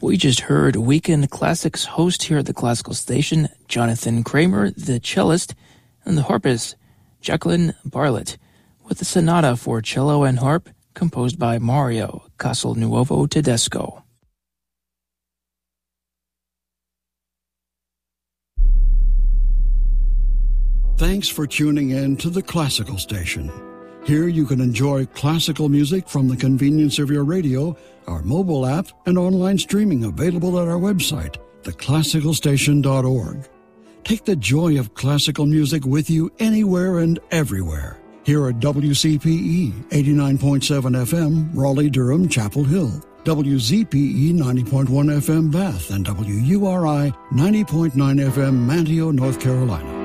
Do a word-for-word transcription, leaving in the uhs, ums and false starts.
We just heard Weekend Classics host here at the Classical Station, Jonathan Kramer, the cellist, and the harpist, Jacqueline Bartlett, with the sonata for cello and harp composed by Mario Castelnuovo Tedesco. Thanks for tuning in to the Classical Station. Here you can enjoy classical music from the convenience of your radio, our mobile app, and online streaming available at our website, the classical station dot org. Take the joy of classical music with you anywhere and everywhere. Here at W C P E eighty-nine point seven F M, Raleigh-Durham, Chapel Hill, W Z P E ninety point one F M, Bath, and W U R I ninety point nine F M, Manteo, North Carolina.